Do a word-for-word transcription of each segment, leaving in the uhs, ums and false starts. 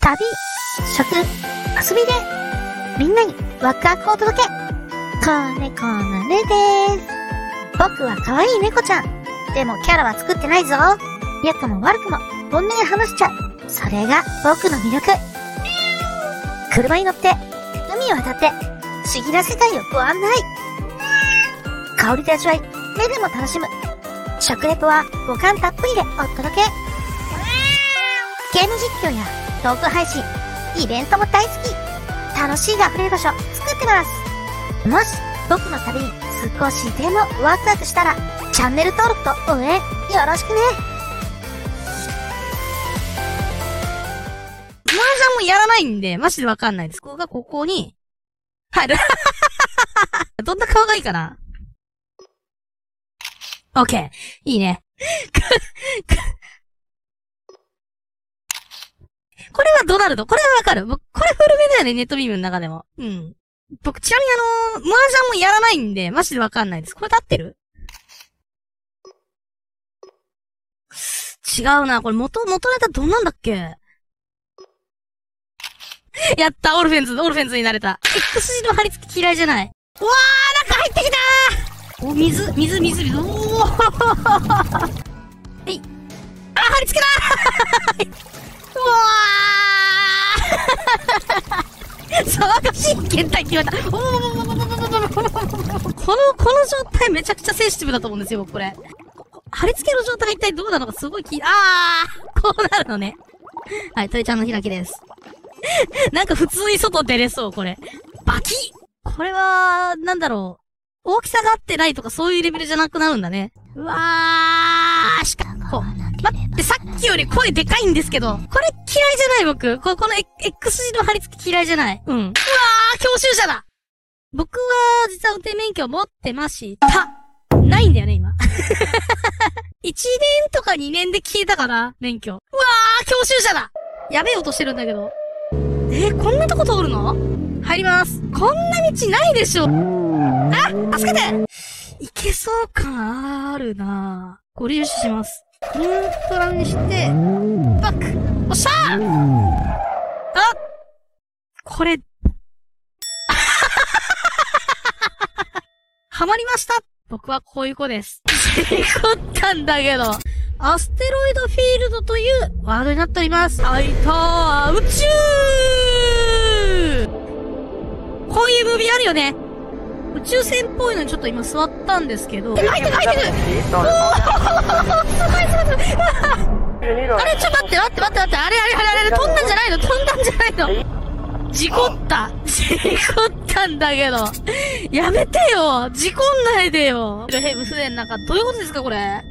旅、食、遊びで、みんなにワクワクをお届け。子猫のねでーす。僕は可愛い猫ちゃん。でもキャラは作ってないぞ。良くも悪くも本音で話しちゃう。それが僕の魅力。車に乗って、海を渡って、不思議な世界をご案内。香りと味わい、目でも楽しむ。食レポは五感たっぷりでお届け。ゲーム実況やトーク配信、イベントも大好き。楽しいが溢れる場所作ってます。もし僕の旅に少しでもワクワクしたら、チャンネル登録と応援よろしくね。 麻雀もやらないんで、マジでわかんないです。ここがここに入る。どんな顔がいいかな。オッケー。いいね。これはドナルド。これはわかる。僕、これ古めだよね、ネットビームの中でも。うん。僕、ちなみにあのー、麻雀もやらないんで、マジでわかんないです。これで合ってる？違うな。これ元、元ネタどんなんだっけ？やった、オルフェンズ、オルフェンズになれた。X 字の貼り付き嫌いじゃない。うわー、中入ってきたー！お、水、水、水、水、おーはい。あ、貼り付けだーうわー騒がしい検体って言われた。おーこの、この状態めちゃくちゃセンシティブだと思うんですよ、僕これ。貼り付けの状態が一体どうなのかすごい気、あーこうなるのね。はい、トイちゃんの開きです。なんか普通に外出れそう、これ。バキッこれは、なんだろう。大きさが合ってないとかそういうレベルじゃなくなるんだね。うわーしかも、待って、さっきより声でかいんですけど、これ嫌いじゃない僕。こ、この X 字の貼り付き嫌いじゃない。うん。うわー教習者だ僕は、実は運転免許持ってました。ないんだよね、今。いちねんとかにねんで消えたから、免許。うわー教習者だやべえ音してるんだけど。えー、こんなとこ通るの？入ります。こんな道ないでしょ。あ、助けていけそう感あるなぁ。ご利用します。ニュートラルにして、バックおっしゃーあこれ、ハマりました僕はこういう子です。事故ったんだけど。アステロイドフィールドというワードになっております。あいたー宇宙こういうムービーあるよね。宇宙船っぽいのにちょっと今座ったんですけど。入ってる入ってるおーすごいすごいすごいあれちょっと待って待って待って待って。あれあれあれあれ飛んだんじゃないの飛んだんじゃないの事故った事故ったんだけど。やめてよ事故んないでよヘブ船の中どういうことですかこれ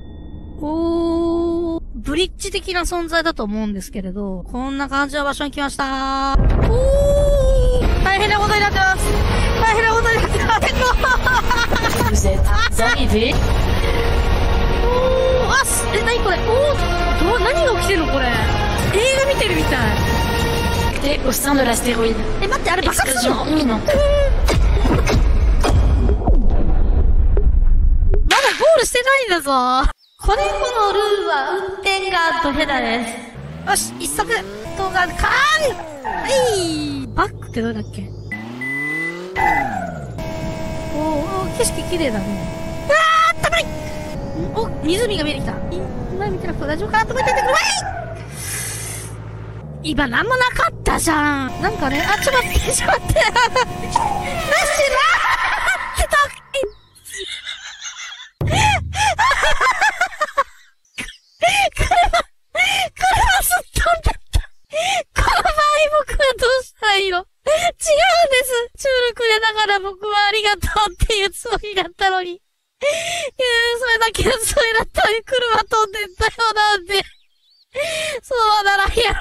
おー、ブリッジ的な存在だと思うんですけれど、こんな感じの場所に来ましたー。おー、大変なことになってます。大変なことになってます。 Vous êtes arrivé. おー、あ、す、え、なにこれおー、ど、何が起きてるのこれ。映画見てるみたい。 Et au sein de l'astéroïde. え、待って、あれ爆発するの？ Explosion imminente. まだゴールしてないんだぞ。子猫のルールは運転がドヘダです。よし、一足、動画、カーンはいバックってどれだっけおー、景色綺麗だね。あー、高いお、湖が見えてきた。前見てなくて大丈夫かなと思っててください今なんもなかったじゃん。なんかね、あ、ちょっと待って、ちょっと待って。なしなーってたいいの違うんです。チュールくれながら僕はありがとうっていうつもりだったのに。いやそれだけのつもりだったのに車飛んでったよなんて。そうならや